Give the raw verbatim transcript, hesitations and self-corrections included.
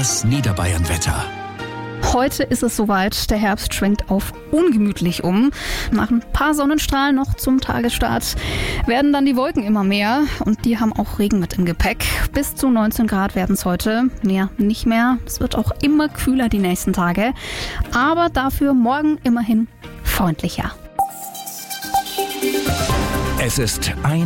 Das Niederbayern-Wetter. Heute ist es soweit, der Herbst schwenkt auf ungemütlich um. Nach ein paar Sonnenstrahlen noch zum Tagesstart werden dann die Wolken immer mehr und die haben auch Regen mit im Gepäck. Bis zu neunzehn Grad werden es heute, mehr nicht mehr. Es wird auch immer kühler die nächsten Tage, aber dafür morgen immerhin freundlicher. Es ist ein